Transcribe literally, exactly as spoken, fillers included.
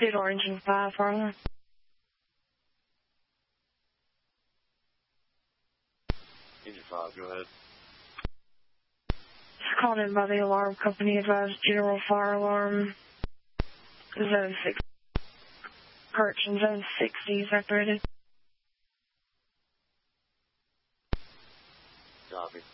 Theodore Engine five, fire alarm. Engine five, go ahead. Just called in by the alarm company, advised general fire alarm. Zone six. Correction, zone sixty evaporated. Copy.